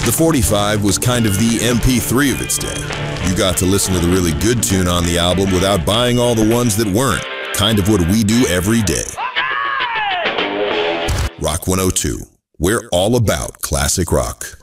The 45 was kind of the MP3 of its day. You got to listen to the really good tune on the album without buying all the ones that weren't. Kind of what we do every day. Rock 102. We're all about classic rock.